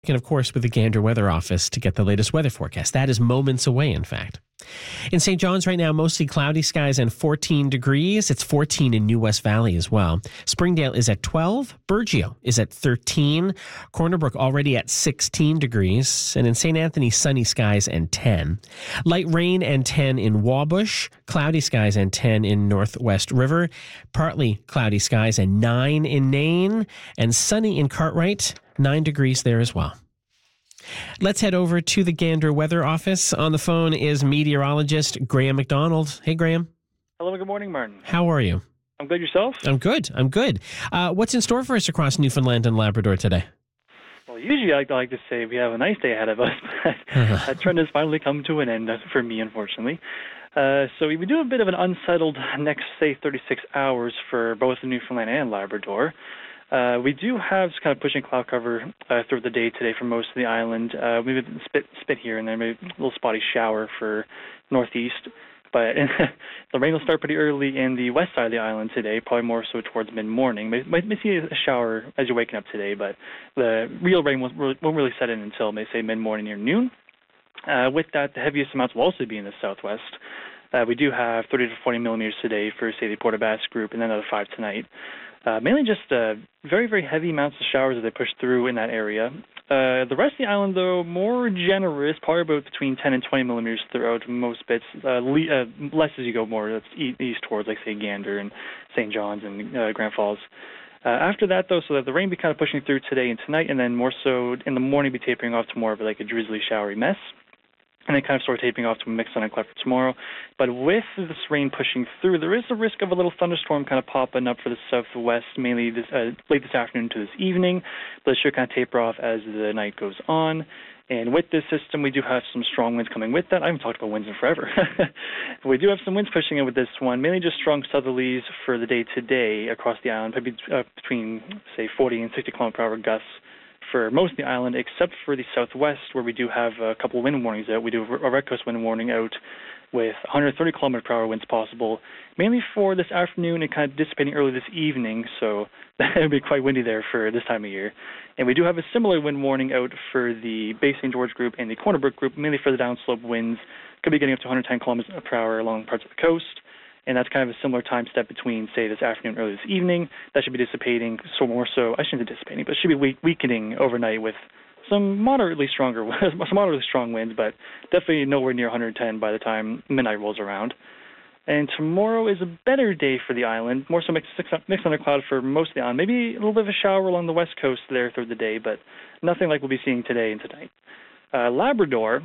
And of course, with the Gander Weather Office to get the latest weather forecast. That is moments away, in fact. In St. John's right now, mostly cloudy skies and 14 degrees. It's 14 in New West Valley as well. Springdale is at 12. Burgeo is at 13. Corner Brook already at 16 degrees. And in St. Anthony, sunny skies and 10. Light rain and 10 in Wabush. Cloudy skies and 10 in Northwest River. Partly cloudy skies and 9 in Nain. And sunny in Cartwright. 9 degrees there as well. Let's head over to the Gander Weather Office. On the phone is meteorologist Graham McDonald. Hey, Graham. Hello, good morning, Martin. How are you? I'm good. Yourself? I'm good. What's in store for us across Newfoundland and Labrador today? Well, usually I like to say we have a nice day ahead of us, but that trend has finally come to an end for me, unfortunately. So we do a bit of an unsettled next, say, 36 hours for both Newfoundland and Labrador. We do have kind of pushing cloud cover through the day today for most of the island. Maybe a spit here and there, maybe a little spotty shower for northeast. But the rain will start pretty early in the west side of the island today, probably more so towards mid-morning. Might see a shower as you're waking up today, but the real rain won't really set in until, say, mid-morning near noon. With that, the heaviest amounts will also be in the southwest. We do have 30 to 40 millimeters today for, say, the Port aux Basques group, and then another 5 tonight. Mainly just very, very heavy amounts of showers as they push through in that area. The rest of the island, though, more generous, probably about between 10 and 20 millimeters throughout most bits. Less as you go more east towards, like, say, Gander and St. John's and Grand Falls. After that, though, so that the rain be kind of pushing through today and tonight, and then more so in the morning be tapering off to more of like a drizzly, showery mess. And then kind of start tapering off to a mixed sun and cloud for tomorrow. But with this rain pushing through, there is a risk of a little thunderstorm kind of popping up for the southwest, mainly late this afternoon to this evening. But it should kind of taper off as the night goes on. And with this system, we do have some strong winds coming with that. I haven't talked about winds in forever. We do have some winds pushing in with this one, mainly just strong southerlies for the day today across the island, probably between, say, 40 and 60 kilometer per hour gusts for most of the island, except for the southwest, where we do have a couple of wind warnings out. We do a red coast wind warning out with 130 kilometer per hour winds possible, mainly for this afternoon and kind of dissipating early this evening, so it'll be quite windy there for this time of year. And we do have a similar wind warning out for the Bay St. George group and the Corner Brook group, mainly for the downslope winds. Could be getting up to 110 kilometers per hour along parts of the coast. And that's kind of a similar time step between, say, this afternoon and early this evening. That should be dissipating, so more so, I shouldn't say dissipating, but it should be weakening overnight with some moderately strong winds, but definitely nowhere near 110 by the time midnight rolls around. And tomorrow is a better day for the island, more so mixed under cloud for most of the island. Maybe a little bit of a shower along the west coast there through the day, but nothing like we'll be seeing today and tonight. Labrador,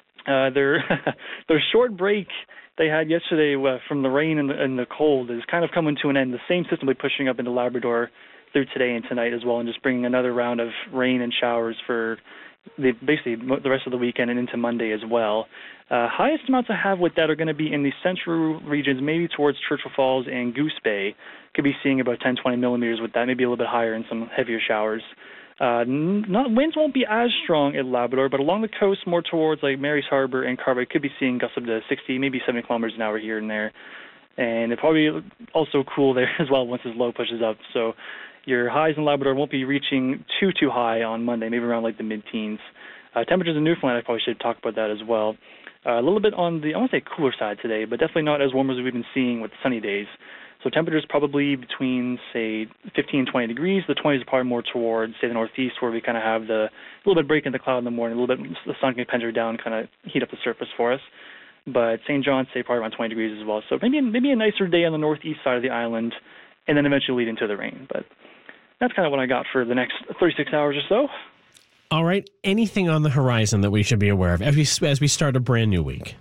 their short break they had yesterday from the rain and the cold is kind of coming to an end. The same system will be pushing up into Labrador through today and tonight as well, and just bringing another round of rain and showers for basically the rest of the weekend and into Monday as well. Highest amounts I have with that are going to be in the central regions, maybe towards Churchill Falls and Goose Bay. Could be seeing about 10, 20 millimeters with that, maybe a little bit higher in some heavier showers. Winds won't be as strong at Labrador, but along the coast, more towards like Mary's Harbor and Cartwright, could be seeing gusts up to 60, maybe 70 kilometers an hour here and there. And it probably also cool there as well once this low pushes up. So your highs in Labrador won't be reaching too high on Monday, maybe around like the mid-teens. Temperatures in Newfoundland, I probably should talk about that as well. A little bit on the, I won't say cooler side today, but definitely not as warm as we've been seeing with sunny days. So temperatures probably between, say, 15 and 20 degrees. The 20s are probably more towards, say, the northeast, where we kind of have the little bit break in the cloud in the morning, a little bit the sun can penetrate down, kind of heat up the surface for us. But St. John's, say, probably around 20 degrees as well. So maybe a nicer day on the northeast side of the island, and then eventually lead into the rain. But that's kind of what I got for the next 36 hours or so. All right. Anything on the horizon that we should be aware of as we start a brand new week?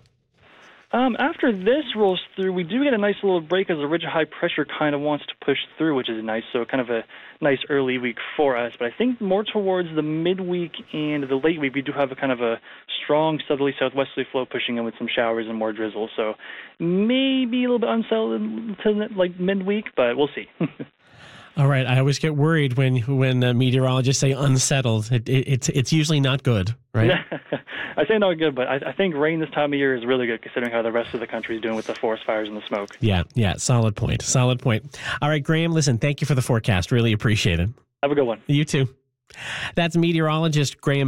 After this rolls through, we do get a nice little break as the ridge of high pressure kind of wants to push through, which is nice. So kind of a nice early week for us. But I think more towards the midweek and the late week, we do have a kind of a strong southerly southwesterly flow pushing in with some showers and more drizzle. So maybe a little bit unsettled to like midweek, but we'll see. All right. I always get worried when meteorologists say unsettled. It's usually not good, right? I say not good, but I think rain this time of year is really good considering how the rest of the country is doing with the forest fires and the smoke. Yeah. Solid point. All right, Graham, listen, thank you for the forecast. Really appreciate it. Have a good one. You too. That's meteorologist Graham